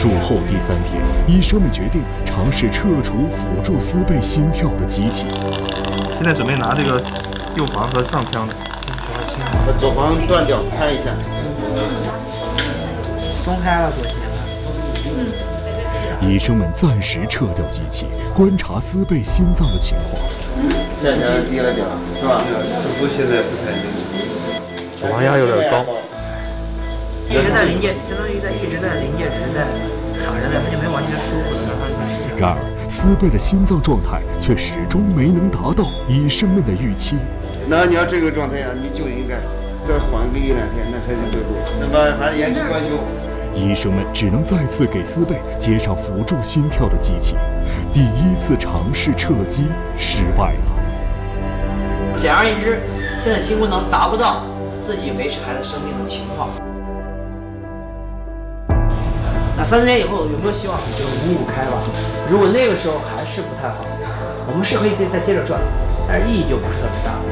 术后第3天，医生们决定尝试撤除辅助丝贝心跳的机器。 现在准备拿这个右房和上腔的， 把左房断掉，开一下。 松开了就行了。 医生们暂时撤掉机器，观察丝贝心脏的情况。 下腔低了点，是吧？ 似乎现在不太灵。 左房压有点高。 一直在临界，相当于一直在临界，只是在卡着的，它就没完全舒服的。 然而，丝贝的心脏状态却始终没能达到医生们的预期。 那你要这个状态你就应该再缓个1-2天，那才能对路。那么还是延迟观休。 医生们只能再次给丝贝接上辅助心跳的机器。第1次尝试撤机失败了。 简而言之，现在心功能达不到自己维持孩子生命的情况。那3天以后有没有希望？就5-5开吧。如果那个时候还是不太好，我们是可以再接着转，但是意义就不是特别大。